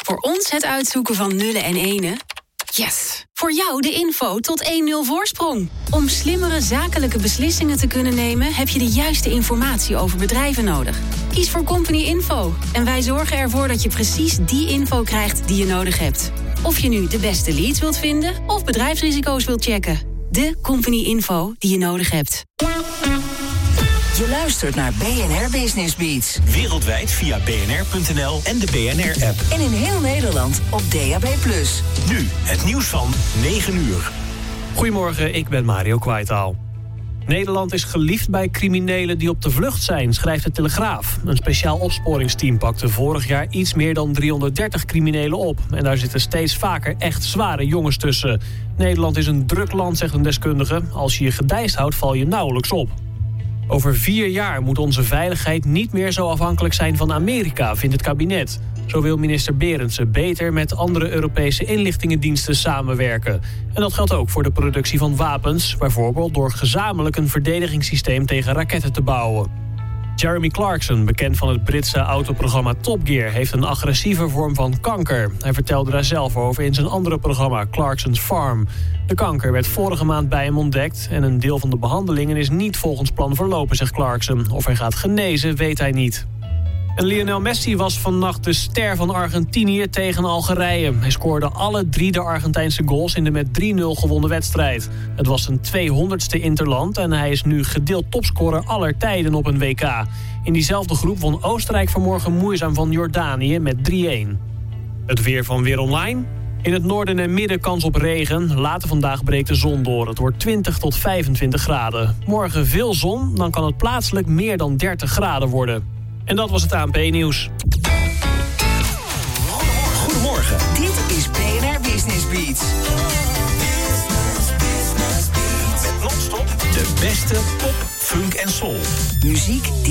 Voor ons het uitzoeken van nullen en enen. Yes! Voor jou de info tot 1-0 voorsprong. Om slimmere zakelijke beslissingen te kunnen nemen, heb je de juiste informatie over bedrijven nodig. Kies voor Company Info en wij zorgen ervoor dat je precies die info krijgt die je nodig hebt. Of je nu de beste leads wilt vinden of bedrijfsrisico's wilt checken. De Company Info die je nodig hebt. Je luistert naar BNR Business Beats. Wereldwijd via bnr.nl en de BNR-app. En in heel Nederland op DAB+. Nu het nieuws van 9 uur. Goedemorgen, ik ben Mario Kwaitaal. Nederland is geliefd bij criminelen die op de vlucht zijn, schrijft de Telegraaf. Een speciaal opsporingsteam pakte vorig jaar iets meer dan 330 criminelen op. En daar zitten steeds vaker echt zware jongens tussen. Nederland is een druk land, zegt een deskundige. Als je je gedijst houdt, val je nauwelijks op. Over 4 jaar moet onze veiligheid niet meer zo afhankelijk zijn van Amerika, vindt het kabinet. Zo wil minister Berendsen beter met andere Europese inlichtingendiensten samenwerken. En dat geldt ook voor de productie van wapens, bijvoorbeeld door gezamenlijk een verdedigingssysteem tegen raketten te bouwen. Jeremy Clarkson, bekend van het Britse autoprogramma Top Gear, heeft een agressieve vorm van kanker. Hij vertelde daar zelf over in zijn andere programma Clarkson's Farm. De kanker werd vorige maand bij hem ontdekt en een deel van de behandelingen is niet volgens plan verlopen, zegt Clarkson. Of hij gaat genezen, weet hij niet. En Lionel Messi was vannacht de ster van Argentinië tegen Algerije. Hij scoorde alle 3 de Argentijnse goals in de met 3-0 gewonnen wedstrijd. Het was zijn 200ste interland en hij is nu gedeeld topscorer aller tijden op een WK. In diezelfde groep won Oostenrijk vanmorgen moeizaam van Jordanië met 3-1. Het weer van Weer Online. In het noorden en midden kans op regen. Later vandaag breekt de zon door. Het wordt 20 tot 25 graden. Morgen veel zon, dan kan het plaatselijk meer dan 30 graden worden. En dat was het ANP-nieuws. Goedemorgen. Dit is BNR Business Beats. Met non-stop de beste pop, funk en soul. Muziek